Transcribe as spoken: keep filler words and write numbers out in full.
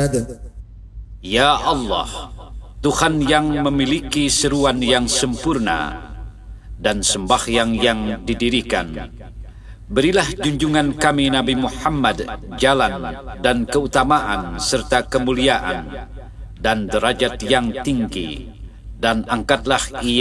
Ya Allah, Tuhan yang memiliki seruan yang sempurna dan sembahyang yang didirikan, berilah junjungan kami Nabi Muhammad jalan dan keutamaan serta kemuliaan dan derajat yang tinggi, dan angkatlah ia